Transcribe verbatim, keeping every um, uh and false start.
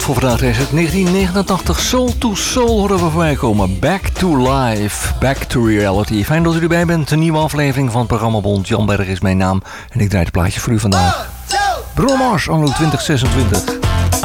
Voor vandaag is het negentien negenentachtig. Soul to Soul horen we voorbij komen. Back to life. Back to reality. Fijn dat u erbij bent. Een nieuwe aflevering van het programma Bond. Jan Berg is mijn naam. En ik draai het plaatje voor u vandaag. Bruno Mars, anno twintig zesentwintig.